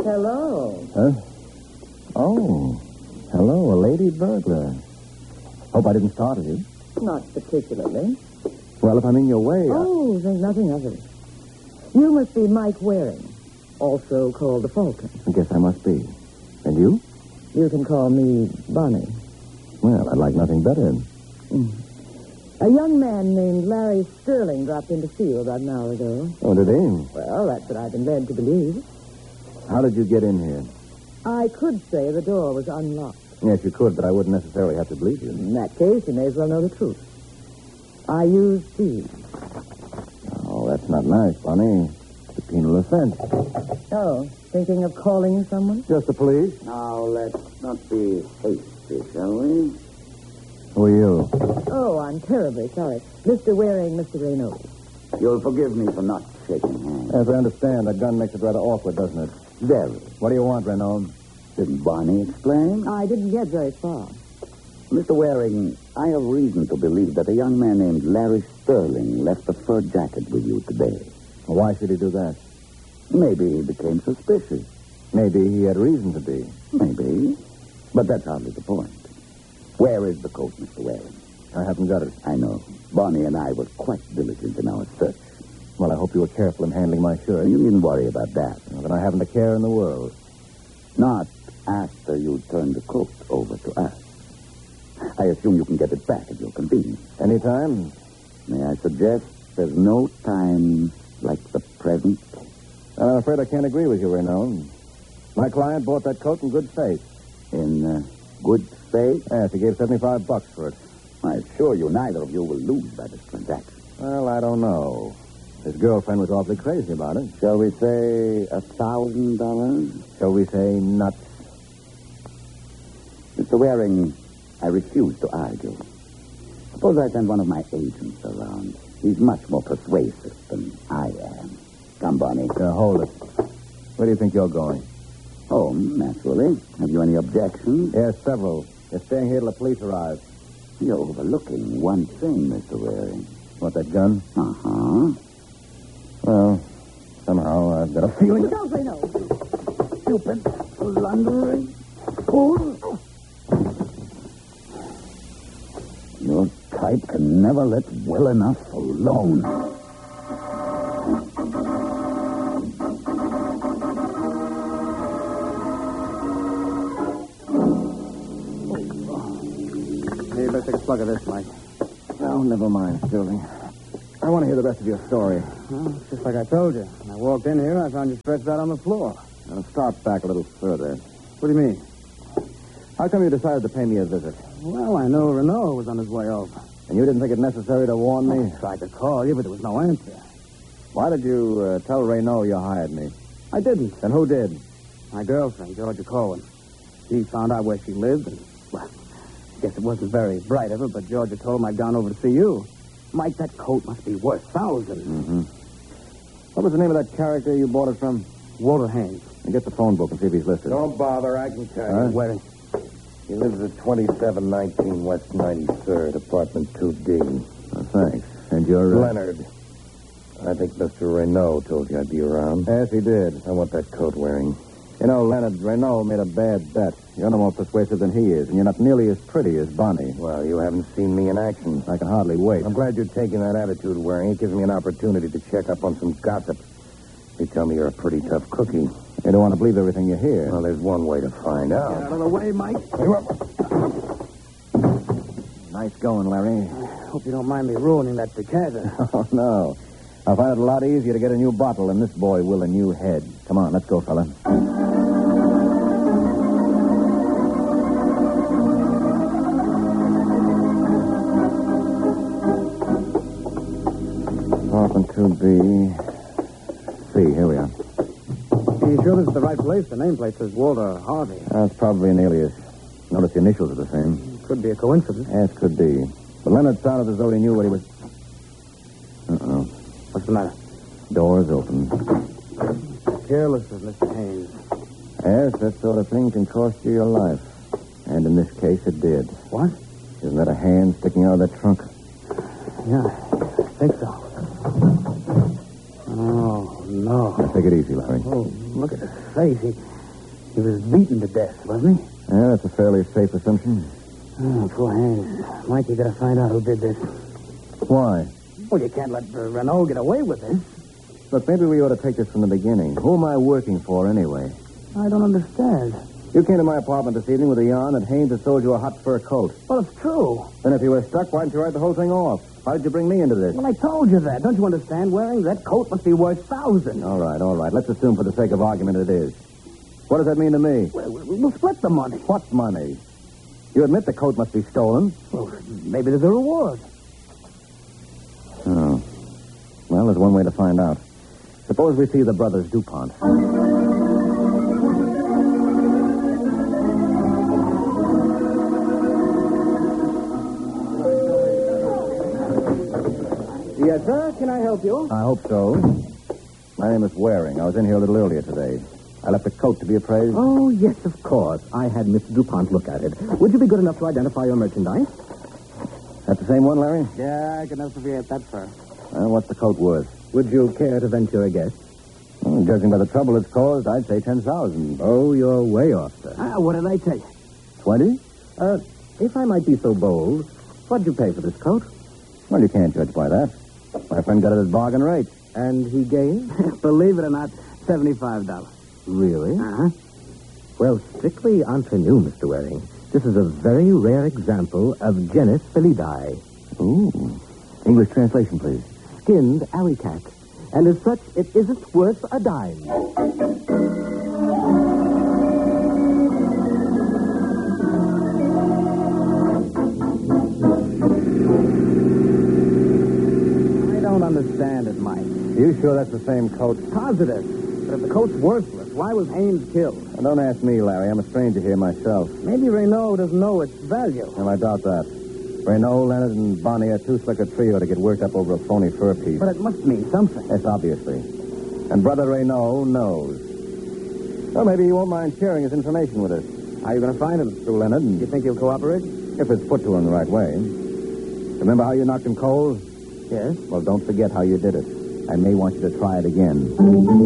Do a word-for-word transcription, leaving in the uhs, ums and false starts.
Hello. Huh? Oh, hello, a lady burglar. Hope I didn't startle you. Not particularly. Well, if I'm in your way... Oh, think nothing of it. You must be Mike Waring, also called the Falcon. I guess I must be. And you? You can call me Bonnie. Well, I'd like nothing better. Mm. A young man named Larry Sterling dropped in to see you about an hour ago. Oh, did he? Well, that's what I've been led to believe. How did you get in here? I could say the door was unlocked. Yes, you could, but I wouldn't necessarily have to believe you. In that case, you may as well know the truth. I used these. Oh, that's not nice, Bonnie. It's a penal offense. Oh, thinking of calling someone? Just the police? Now, let's not be hasty, shall we? Who are you? Oh, I'm terribly sorry. Mister Waring, Mister Reynolds. You'll forgive me for not shaking hands. As I understand, that gun makes it rather awkward, doesn't it? Very. What do you want, Renaud? Didn't Bonnie explain? I didn't get very far. Mister Waring, I have reason to believe that a young man named Larry Sterling left a fur jacket with you today. Why should he do that? Maybe he became suspicious. Maybe he had reason to be. Maybe. But that's hardly the point. Where is the coat, Mister Waring? I haven't got it. I know. Bonnie and I were quite diligent in our search. Well, I hope you were careful in handling my shirt. You needn't worry about that. Well, then I haven't a care in the world. Not after you turn the coat over to us. I assume you can get it back at your convenience. Anytime? May I suggest there's no time like the present? Well, I'm afraid I can't agree with you, Renaud. My client bought that coat in good faith. In uh, good faith? Yes, he gave seventy-five bucks for it. I assure you neither of you will lose by this transaction. Well, I don't know. His girlfriend was awfully crazy about it. Shall we say a thousand dollars? Shall we say nuts? Mister Waring, I refuse to argue. Suppose I send one of my agents around. He's much more persuasive than I am. Come, Bonnie. Uh, hold it. Where do you think you're going? Home, naturally. Have you any objections? Yes, several. You're staying here till the police arrive. You're overlooking one thing, Mister Waring. What, that gun? Uh-huh. Well, somehow I've got a feeling... Don't say no. Stupid, blundering fool. Your type can never let well enough alone. Hey, let's take a slug of this, Mike. Oh, never mind, Sterling. I want to hear the rest of your story. Well, it's just like I told you. When I walked in here, I found you stretched out on the floor. Now, start back a little further. What do you mean? How come you decided to pay me a visit? Well, I know Renaud was on his way over. And you didn't think it necessary to warn me? I tried to call you, but there was no answer. Why did you uh, tell Renaud you hired me? I didn't. Then who did? My girlfriend, Georgia Cohen. She found out where she lived, and, well, I guess it wasn't very bright of her, but Georgia told him I'd gone over to see you. Mike, that coat must be worth thousands. Mm-hmm. What was the name of that character you bought it from? Walter Haynes. And get the phone book and see if he's listed. Don't bother, I can tell Huh? you. Waring. He lives at twenty-seven nineteen West ninety-third, apartment two D. Oh, thanks. And you're... Uh... Leonard. I think Mister Renaud told you I'd be around. Yes, he did. I want that coat wearing. You know, Leonard, Renaud made a bad bet. You're no more persuasive than he is, and you're not nearly as pretty as Bonnie. Well, you haven't seen me in action. I can hardly wait. I'm glad you're taking that attitude, Waring. It gives me an opportunity to check up on some gossip. You tell me you're a pretty tough cookie. You don't want to believe everything you hear. Well, there's one way to find Get out. out of the way, Mike. Nice going, Larry. I hope you don't mind me ruining that decanter. Oh, no. I'll find it a lot easier to get a new bottle than this boy will a new head. Come on, let's go, fella. Apartment two B. C, here we are. Are you sure this is the right place? The nameplate says Walter Harvey. That's probably an alias. Notice the initials are the same. Could be a coincidence. Yes, could be. But Leonard sounded as though he knew what he was... Uh-oh. What's the matter? Door's open. Careless of Mister Haynes. Yes, that sort of thing can cost you your life. And in this case, it did. What? Isn't that a hand sticking out of that trunk? Yeah, I think so. Oh, no. Now, take it easy, Larry. Oh, look at his face. He, He was beaten to death, wasn't he? Yeah, that's a fairly safe assumption. Oh, poor Haynes. Mike, you gotta find out who did this. Why? Well, you can't let uh, Renault get away with this. Look, maybe we ought to take this from the beginning. Who am I working for, anyway? I don't understand. You came to my apartment this evening with a yarn that Haynes had sold you a hot fur coat. Well, it's true. Then if you were stuck, why didn't you write the whole thing off? Why did you bring me into this? Well, I told you that. Don't you understand, Waring? That coat must be worth thousands. All right, all right. Let's assume for the sake of argument it is. What does that mean to me? Well, we'll split the money. What money? You admit the coat must be stolen? Well, maybe there's a reward. Oh. Well, there's one way to find out. Suppose we see the brothers DuPont. Yes, sir. Can I help you? I hope so. My name is Waring. I was in here a little earlier today. I left a coat to be appraised. Oh, yes, of course. I had Mister DuPont look at it. Would you be good enough to identify your merchandise? That's the same one, Larry? Yeah, I can never forget that, sir. Well, what's the coat worth? Would you care to venture a guess? Well, judging by the trouble it's caused, I'd say ten thousand. Oh, you're way off, sir. Ah, what did I tell you? Twenty? Uh, if I might be so bold, what'd you pay for this coat? Well, you can't judge by that. My friend got it at bargain rate. And he gave? Believe it or not, seventy-five dollars. Really? Uh-huh. Well, strictly entre nous, Mister Waring. This is a very rare example of genus felidae. Ooh. English translation, please. Skinned alley cat. And as such, it isn't worth a dime. I don't understand it, Mike. You sure that's the same coat? Positive. But if the coat's worthless, why was Haynes killed? Well, don't ask me, Larry. I'm a stranger here myself. Maybe Renault doesn't know its value. And I doubt that. Renault, Leonard, and Bonnie are too slick a trio to get worked up over a phony fur piece. But it must mean something. Yes, obviously. And Brother Renault knows. Well, maybe he won't mind sharing his information with us. How are you going to find him? Through Leonard. And You think he'll cooperate? if it's put to him the right way. Remember how you knocked him cold? Yes. Well, don't forget how you did it. I may want you to try it again.